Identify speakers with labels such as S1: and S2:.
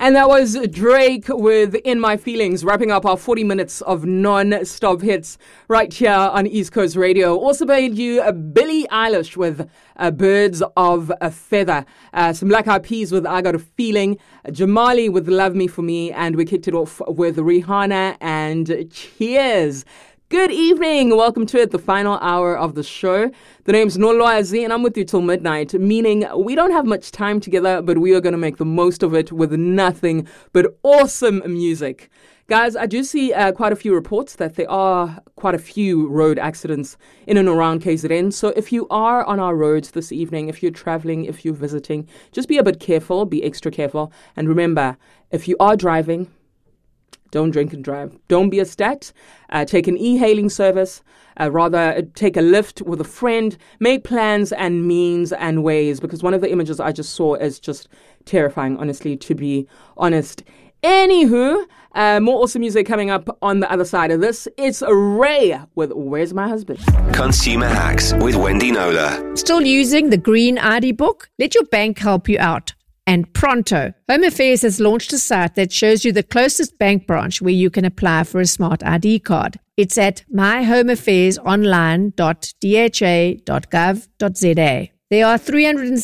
S1: And that was Drake with In My Feelings, wrapping up our 40 minutes of non-stop hits right here on East Coast Radio. Also played you Billie Eilish with Birds of a Feather, some Black Eyed Peas with I Got a Feeling, Jamali with Love Me For Me, and we kicked it off with Rihanna and Cheers. Good evening. Welcome to it, the final hour of the show. The name's Nolwazi, and I'm with you till midnight, meaning we don't have much time together, but we are going to make the most of it with nothing but awesome music. Guys, I do see quite a few reports that there are quite a few road accidents in and around KZN. So if you are on our roads this evening, if you're traveling, if you're visiting, just be a bit careful, be extra careful. And remember, if you are driving, don't drink and drive. Don't be a stat. Take an e-hailing service. Rather, take a lift with a friend. Make plans and means and ways. Because one of the images I just saw is just terrifying, honestly, to be honest. Anywho, more awesome music coming up on the other side of this. It's Ray with Where's My Husband?
S2: Consumer Hacks with Wendy Knowler.
S3: Still using the Green ID book? Let your bank help you out. And Pronto. Home Affairs has launched a site that shows you the closest bank branch where you can apply for a smart ID card. It's at myhomeaffairsonline.dha.gov.za. There are